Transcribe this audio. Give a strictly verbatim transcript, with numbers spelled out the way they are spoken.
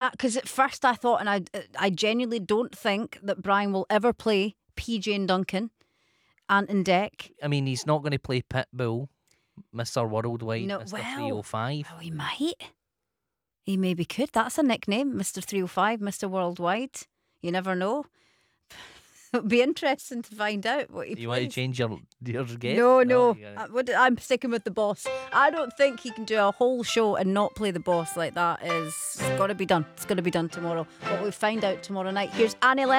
because at first I thought, and I, I genuinely don't think that Brian will ever play P J and Duncan, Ant and Dec. I mean, he's not going to play Pitbull, Mister Worldwide, No, Mister well, three oh five. Well, he might. He maybe could. That's a nickname, Mister three oh five, Mister Worldwide. You never know. It'll be interesting to find out what he You plays. want to change your, your guess? No, no. you I, gotta- what- I'm sticking with the boss. I don't think he can do a whole show and not play the boss like that. Is got to be done. It's got to be done tomorrow. But we'll find out tomorrow night. Here's Annie Lennox.